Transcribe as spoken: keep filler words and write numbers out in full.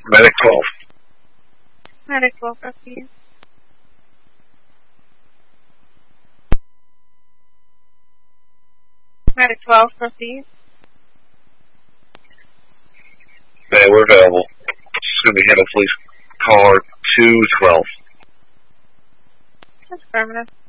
Medic twelve. Medic twelve, proceed. Medic twelve, proceed. Hey, we're available. It's going to be handled police car two twelve. Affirmative.